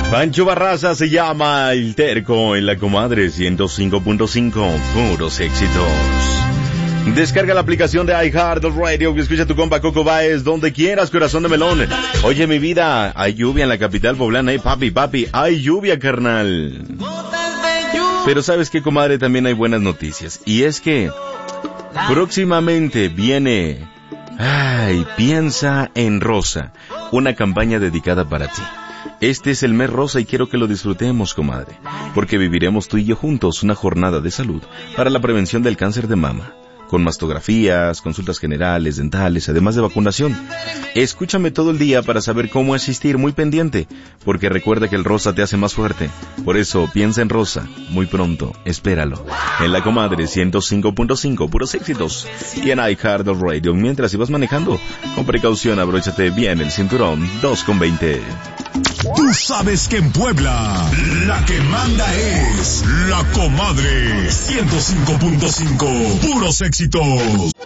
Pancho Barraza se llama El Terco en la Comadre 105.5, puros éxitos. Descarga la aplicación de iHeartRadio y escucha tu compa Coco Baez donde quieras, corazón de melón. Oye, mi vida, hay lluvia en la capital poblana, papi, hay lluvia, carnal. Pero ¿sabes qué, comadre? También hay buenas noticias. Y es que próximamente viene... Piensa en Rosa, una campaña dedicada para ti. Este es el mes rosa y quiero que lo disfrutemos, comadre, porque viviremos tú y yo juntos una jornada de salud para la prevención del cáncer de mama, con mastografías, consultas generales, dentales, además de vacunación. Escúchame todo el día para saber cómo asistir, muy pendiente, porque recuerda que el rosa te hace más fuerte. Por eso, piensa en Rosa, muy pronto, espéralo. En la Comadre 105.5, puros éxitos. Y en iHeartRadio, mientras ibas manejando, con precaución, abróchate bien el cinturón 2.20. Tú sabes que en Puebla, la que manda es la Comadre 105.5, puros éxitos.